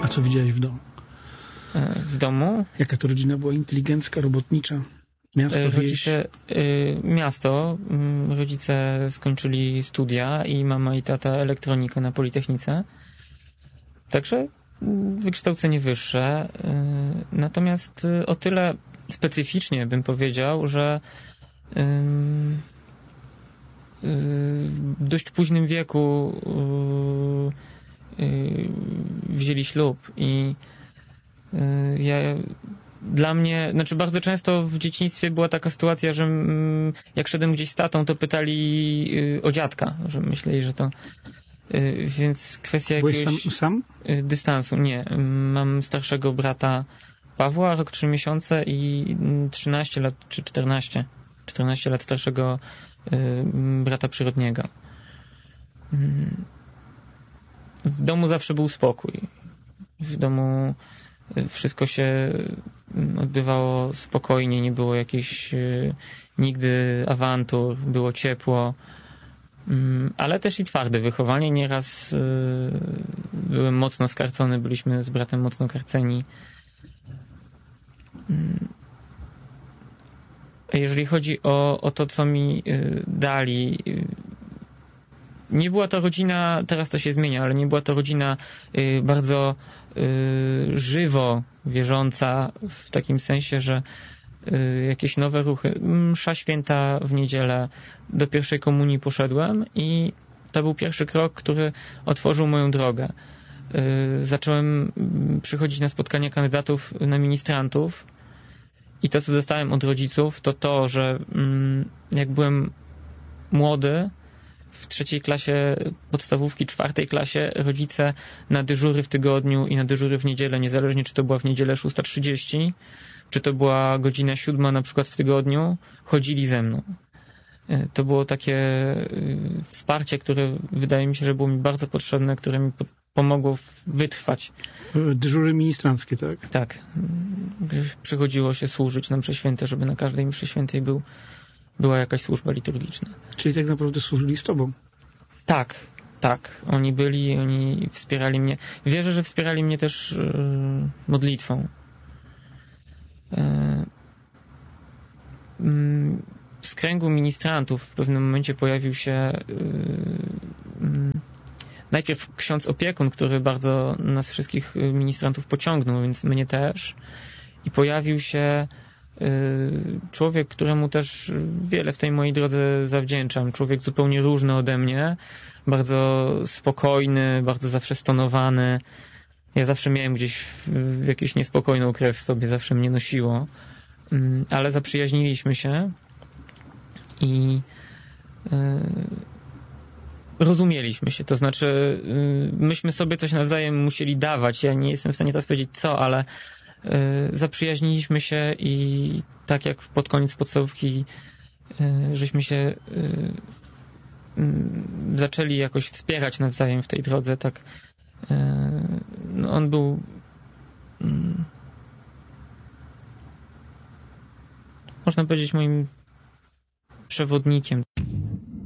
A co widziałeś w domu? W domu? Jaka to rodzina była inteligentska, robotnicza? Miasto, wieś? Miasto. Rodzice skończyli studia i mama i tata elektronikę na Politechnice. Także wykształcenie wyższe. Natomiast o tyle specyficznie bym powiedział, że w dość późnym wieku wzięli ślub i dla mnie, znaczy bardzo często w dzieciństwie była taka sytuacja, że jak szedłem gdzieś z tatą, to pytali o dziadka, że myśleli, że to więc kwestia jakiegoś Byłeś sam? Dystansu. Nie. Mam starszego brata Pawła, rok 3 miesiące i 13 lat, czy 14 lat starszego brata przyrodniego. W domu zawsze był spokój. W domu wszystko się odbywało spokojnie, nie było jakichś nigdy awantur, było ciepło, ale też i twarde wychowanie. Nieraz byłem mocno skarcony, byliśmy z bratem mocno karceni. Jeżeli chodzi o to, co mi dali, nie była to rodzina, teraz to się zmienia, ale nie była to rodzina bardzo żywo wierząca w takim sensie, że jakieś nowe ruchy. Msza święta w niedzielę, do pierwszej komunii poszedłem i to był pierwszy krok, który otworzył moją drogę. Zacząłem przychodzić na spotkania kandydatów na ministrantów i to, co dostałem od rodziców, to, że jak byłem młody, w 3. klasie podstawówki, 4. klasie rodzice na dyżury w tygodniu i na dyżury w niedzielę, niezależnie czy to była w niedzielę 6:30, czy to była godzina 7 na przykład w tygodniu, chodzili ze mną. To było takie wsparcie, które wydaje mi się, że było mi bardzo potrzebne, które mi pomogło wytrwać. Dyżury ministranckie, tak? Tak. Przychodziło się służyć na mszy święte, żeby na każdej mszy świętej była jakaś służba liturgiczna. Czyli tak naprawdę służyli z tobą? Tak. Oni wspierali mnie. Wierzę, że wspierali mnie też modlitwą. Z kręgu ministrantów w pewnym momencie pojawił się najpierw ksiądz opiekun, który bardzo nas wszystkich ministrantów pociągnął, więc mnie też. I pojawił się człowiek, któremu też wiele w tej mojej drodze zawdzięczam. Człowiek zupełnie różny ode mnie, bardzo spokojny, bardzo zawsze stonowany. Ja zawsze miałem gdzieś jakąś niespokojną krew w sobie, zawsze mnie nosiło. Ale zaprzyjaźniliśmy się i rozumieliśmy się. To znaczy myśmy sobie coś nawzajem musieli dawać. Ja nie jestem w stanie teraz powiedzieć co, ale zaprzyjaźniliśmy się i tak jak pod koniec podstawówki żeśmy się zaczęli jakoś wspierać nawzajem w tej drodze, tak on był można powiedzieć moim przewodnikiem.